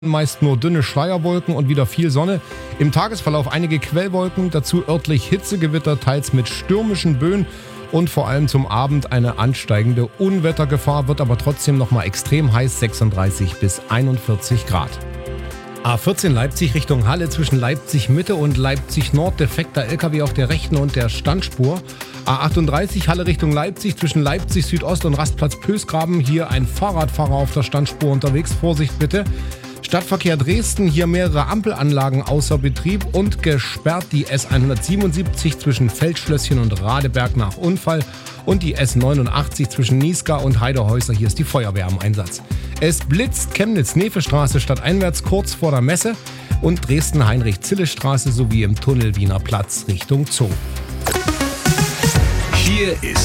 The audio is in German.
Meist nur dünne Schleierwolken und wieder viel Sonne. Im Tagesverlauf einige Quellwolken, dazu örtlich Hitzegewitter, teils mit stürmischen Böen und vor allem zum Abend eine ansteigende Unwettergefahr, wird aber trotzdem nochmal extrem heiß, 36 bis 41 Grad. A14 Leipzig Richtung Halle zwischen Leipzig Mitte und Leipzig Nord, defekter LKW auf der rechten und der Standspur. A38 Halle Richtung Leipzig zwischen Leipzig Südost und Rastplatz Pösgraben, hier ein Fahrradfahrer auf der Standspur unterwegs, Vorsicht bitte. Stadtverkehr Dresden, hier mehrere Ampelanlagen außer Betrieb und gesperrt die S177 zwischen Feldschlösschen und Radeberg nach Unfall und die S89 zwischen Niesga und Heidehäuser, hier ist die Feuerwehr im Einsatz. Es blitzt Chemnitz-Nefe-Straße stadteinwärts kurz vor der Messe und Dresden-Heinrich-Zille-Straße sowie im Tunnel Wiener Platz Richtung Zoo. Hier ist